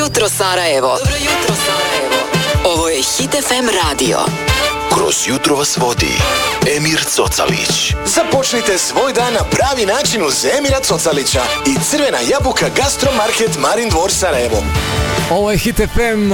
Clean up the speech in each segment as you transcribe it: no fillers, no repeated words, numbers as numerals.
jutro Sarajevo. Dobro jutro Sarajevo. Ovo je Hit FM radio. Kroz jutro vas vodi Emir Cocalić. Započnite svoj dan na pravi način uz Emira Cocalića i Crvena jabuka Gastromarket Marin Dvor Sarajevo. Ovo je Hit FM,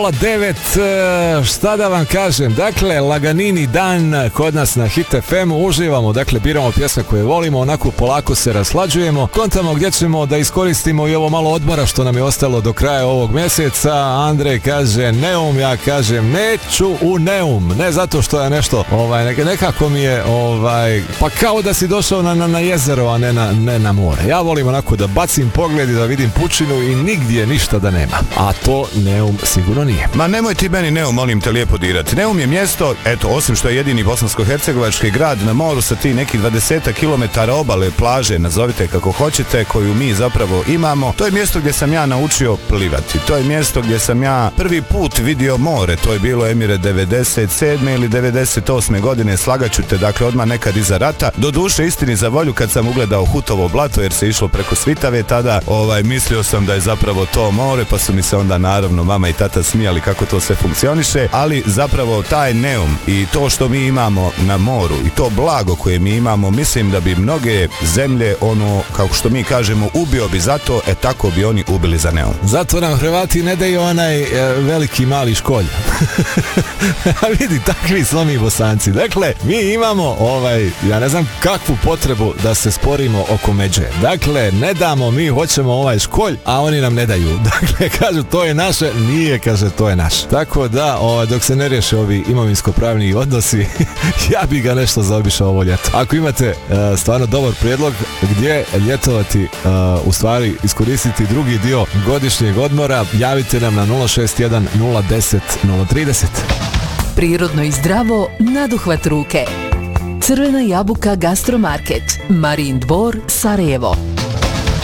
8:30, šta da vam kažem, dakle, laganini dan kod nas na Hit FM, uživamo, dakle, biramo pjesme koje volimo, onako polako se raslađujemo, kontamo gdje ćemo da iskoristimo i ovo malo odmora što nam je ostalo do kraja ovog mjeseca. Andrej kaže Neum, ja kažem neću u Neum, ne zato što je nešto, nekako mi je, pa kao da si došao na jezero, a ne na more. Ja volim onako da bacim pogled i da vidim pučinu i nigdje ništa da nema. A to Neum sigurno nije. Ma nemoj ti meni Neum, molim te, lijepo dirati. Neum je mjesto, eto, osim što je jedini bosansko-hercegovački grad na moru sa ti nekih 20 km obale, plaže, nazovite kako hoćete, koju mi zapravo imamo. To je mjesto gdje sam ja naučio plivati. To je mjesto gdje sam ja prvi put vidio more. To je bilo, Emire, 97. ili 98. godine, slagaću te, dakle, odmah nekad iza rata. Doduše, istini za volju, kad sam ugledao Hutovo blato, jer se išlo preko Svitave tada, mislio sam da je zapravo to more, pa su mi se onda naravno mama i tata smijali kako to sve funkcioniše, ali zapravo taj Neum i to što mi imamo na moru i to blago koje mi imamo, mislim da bi mnoge zemlje, kako što mi kažemo, ubio bi za to, tako bi oni ubili za Neum. Zato nam Hrvati ne daju onaj veliki mali školj. A vidi, takvi smo mi Bosanci. Dakle, mi imamo ja ne znam kakvu potrebu da se sporimo oko međe. Dakle, ne damo, mi hoćemo ovaj školj, a oni nam ne daju. Dakle, kažu to je naše, nije, kaže to je naš. Tako da, dok se ne riješe ovi imovinsko-pravni odnosi, ja bi ga nešto zaobišao ovo ljeto. Ako imate stvarno dobar prijedlog gdje ljetovati, u stvari iskoristiti drugi dio godišnjeg odmora, javite nam na 061 010 030. Prirodno i zdravo, naduhvat ruke. Crvena jabuka Gastromarket, Marin Dvor, Sarajevo.